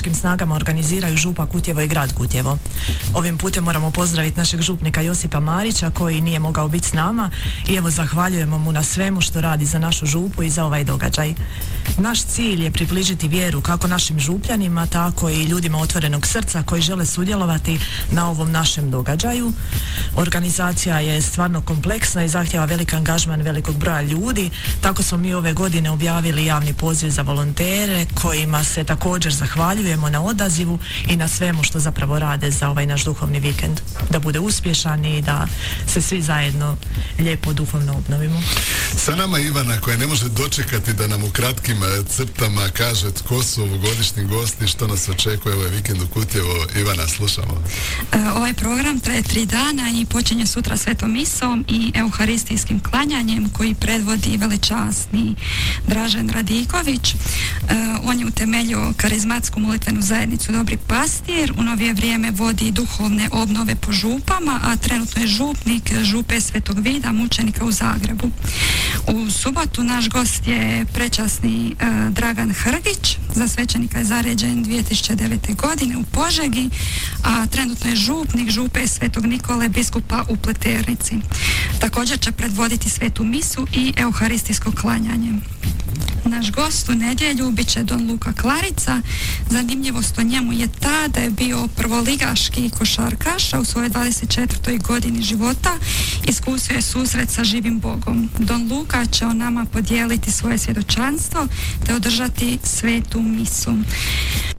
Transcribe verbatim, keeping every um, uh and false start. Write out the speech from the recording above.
zajedničkim snagama organiziraju Župa Kutjevo i grad Kutjevo. Ovim putem moramo pozdraviti našeg župnika Josipa Marića koji nije mogao biti s nama i evo zahvaljujemo mu na svemu što radi za našu župu i za ovaj događaj. Naš cilj je približiti vjeru kako našim župljanima, tako i ljudima otvorenog srca koji žele sudjelovati na ovom našem događaju. Organizacija je stvarno kompleksna i zahtjeva velik angažman velikog broja ljudi, tako smo mi ove godine objavili javni poziv za volontere kojima se također zahvaljujemo na odazivu i na svemu što zapravo rade za ovaj naš duhovni vikend. Da bude uspješan i da se svi zajedno lijepo duhovno obnovimo. Sa nama Ivana koja ne može dočekati da nam u kratkim crtama kaže tko su ovogodišnji gosti, što nas očekuje ovaj vikend u Kutjevo. Ivana, slušamo. E, ovaj program traje tri dana i počinje sutra svetom misom i euharistijskim klanjanjem koji predvodi velečasni Dražen Radiković. E, on je utemeljio karizmatsku molitvenu zajednicu Dobri pastir, u novije vrijeme vodi duhovne obnove po župama, a trenutno je župnik župe Svetog Vida mučenika u Zagrebu. U subotu naš gost je prečasni e, Dragan Hrgić, za svećenika je zaređen dvije tisuće devete. godine u Požegi, a trenutno je župnik župe Svetog Nikole biskupa u Pleternici. Također će predvoditi svetu misu i euharistijsko klanjanje. Naš gost u nedjelju bit će Don Luka Klarica. Zanimljivost o njemu je ta da je bio prvoligaški košarkaš, a u svojoj dvadeset četvrtoj godini života iskusio je susret sa živim Bogom. Don Luka će o nama podijeliti svoje svjedočanstvo te održati svetu misu.